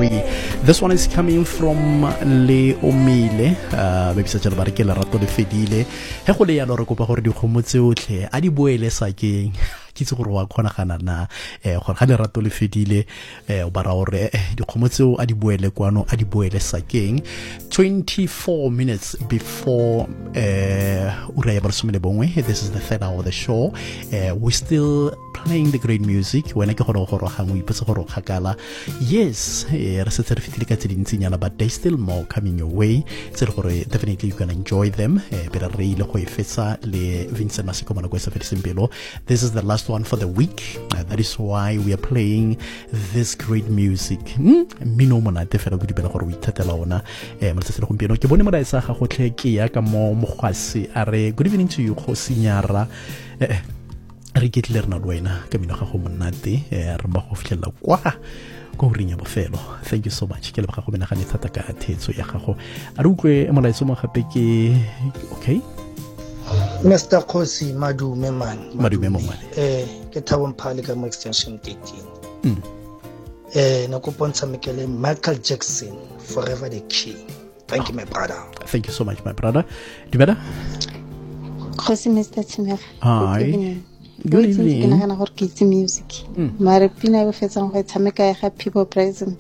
Story. This one is coming from Le Omile. Maybe such a barike lerato le fedile. He go le ya lo re kopa gore dikgomo tsotlhe a di boele sakeng. Kitse gore wa khonagana na gore ga lerato le fedile o bara gore dikgomo tseo a di boele kwano a di boele sakeng. 24 minutes before ura ya barsumile bongwe. This is the third hour of the show. We still playing the great music. When I go go hangwe ipetse gore khakala. Yes, re setse re fitile ka tsedintsinyana, but there's still more coming your way. So definitely you can enjoy them. Bera re ile go efetsa le Vincent Masiko mana go sa fedisimpelo. This is the last one for the week. That is why we are playing this great music. Mino mona te fela go dipela gore o ithatela ona. Motse le gompieno ke bone moraisa ga go tle ke ya ka mo mogwasi are good evening to you Khosinyara. Re ke tle rena lwena ka mino ga go monate re ba go fitlela kwa go rinya bofelo. Thank you so much ke le ba go mena ga netsata ka thetso ya gago a re utlwe molaetso mo gape ke okay Mr. Khosi madume man madume mo man ke Thabo Mphale ka mo extension 13 na go pontsha mekele Michael Jackson Forever the King. Thank you my brother. Thank you so much my brother. Dimela Khosi Mr. Timera. Hi. Good evening. Ke nagana gore ke itse music mare pina e fetsang go tshameka ga People Present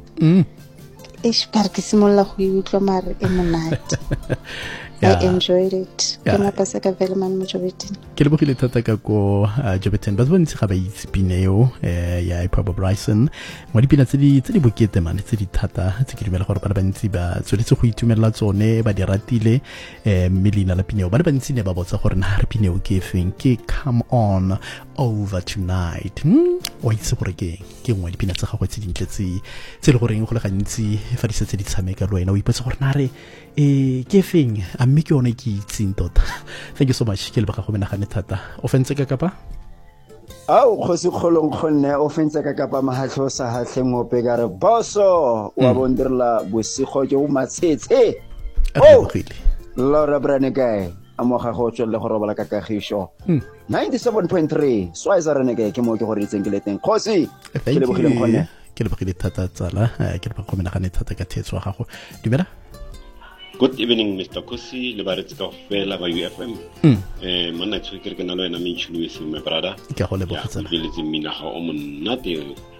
par ke simolla go utlwa mare e monate. I enjoyed it. Ke na pasa ka Velman mo Jobetin. Ke le bogile thata ka ko Jobetin. Ba bontsi ga ba itse pineo ya Papa Bryson. Mo dipina tse di bokete man tse di thata tse ke dumela gore ba bantsi ba tsweletse go itumela tsone ba di ratile melina la pineo. Ba bantsi ne ba botsa gore na re pineo ke efeng ke Come On Over Tonight. O itse gore ke ngwe dipina tsa gago tse dintle tse le goreng go le gantsi fa di setse di tshameka le wena o ipotsa gore na re ke efeng a mme ke yone ke itseng tota. Thank you so much ke le ba go menagane thata offense ka kapa au Khosi kholong khonne offense ka kapa mahatlho sa hatleng o pegare boso wa bondirla bosigo ke o matsetse Laura Branegay amoga go tswelle go robala ka kagisho 97.3 swiza renege ke mo ke gore itseng ke le teng Khosi ke le bogile khonne ke le bogile thata tsala ke le ba go menagane thata ka thetso ga go dumela. Good evening, Mr. Khosi, le baretsa fela ba UFM. Monna tsweke ke na le wena Mitchell Louis my brother. Ke go le bogetse. Ya le mina ga o monnate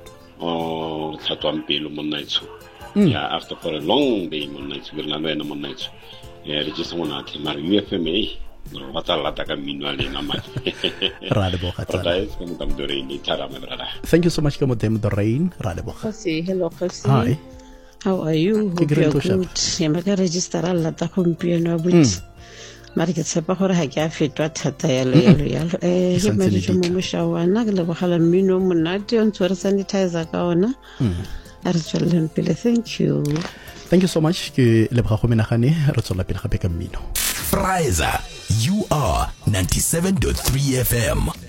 o thatwa mpelo monna itso. Ya after for a long day monna itso ke na le wena monna itso. Re just monna te mara UFM re batla lata ka mino le na ma. Ra le bogetse. Right, ke mo tamdore ni thara my brother. Thank you so much ke mo dem the rain. Ra le bogetse. Khosi, hello Khosi. Hi. How are you? Hope you're good. Ya maka register alla ta kompieno a butsi. Mara ke tshepa gore ha ke a fetwa thata yalo. Ke madi mo moshawana ke le bogala mmino monate o ntse re sanitizer ka ona. A re tsweleng pele. Thank you. Thank you so much ke le go menagane re tswela pele gape ka mmino. Friza, you are 97.3 FM.